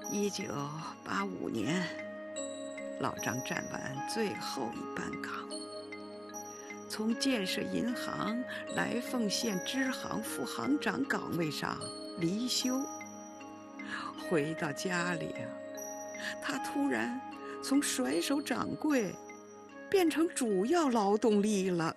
1985年，老张站完最后一班岗，从建设银行来凤县支行副行长岗位上离休。回到家里啊，他突然从甩手掌柜变成主要劳动力了。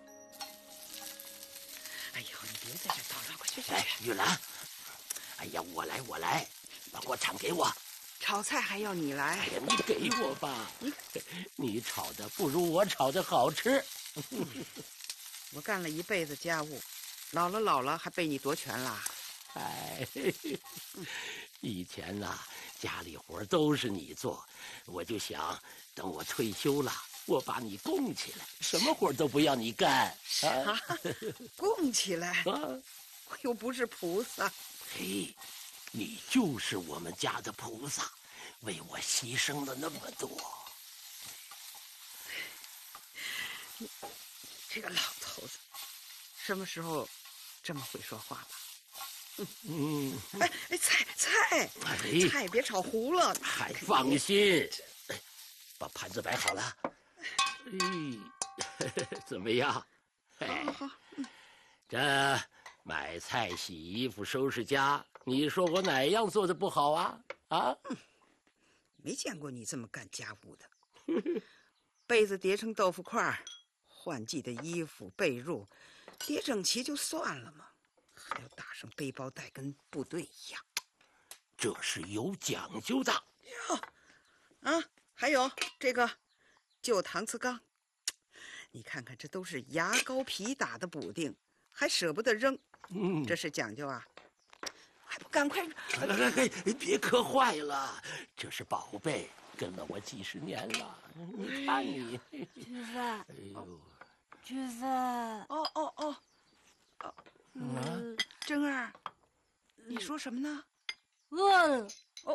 哎呦，你别在这叨叨，快去！ 来，玉兰，哎呀，我来，把锅铲给我。 炒菜还要你来？ 哎呀，你给我吧，你炒的不如我炒的好吃。 我干了一辈子家务，老了还被你夺权了。 哎，以前呐，家里活都是你做，我就想等我退休了，我把你供起来，什么活都不要你干。 啊，供起来？ 啊， 我又不是菩萨。 嘿，你就是我们家的菩萨，为我牺牲了那么多。 你这个老头子，什么时候这么会说话了？菜别炒糊了。 还放心，把盘子摆好了。怎么样？ 好。 这买菜、洗衣服、收拾家，你说我哪样做的不好啊？ 没见过你这么干家务的。被子叠成豆腐块，换季的衣服、被褥叠整齐就算了嘛，还要打上背包带，跟部队一样。 这是有讲究的。 还有这个旧搪瓷缸，你看看，这都是牙膏皮打的补丁，还舍不得扔。这是讲究啊！还不赶快！ 别磕坏了，这是宝贝，跟了我几十年了。你看你， 菊芬， 哎呦， 菊芬， 珍儿，你说什么呢？ 饿了。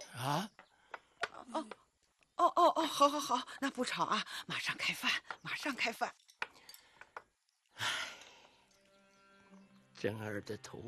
好，那不吵啊，马上开饭。 珍儿的头